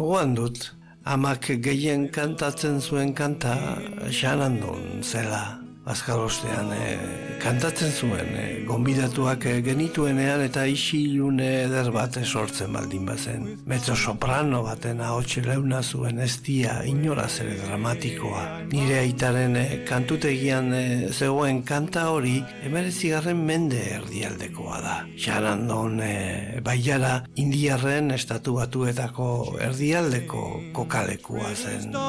Gogoan dut, amak gehien kantatzen zuen kanta Xanandon zela. Azkalostean kantatzen zuen, gonbidatuak genituenean eta isilune eder bat sortzen baldin bazen. Mezzo-soprano baten ahotxe leuna zuen eztia inoraz ere dramatikoa. Nire aitaren kantutegian zegoen kanta hori 19. mende erdialdekoa da. Xanandon baiara indiarren estatu batuetako erdialdeko kokalekua zen.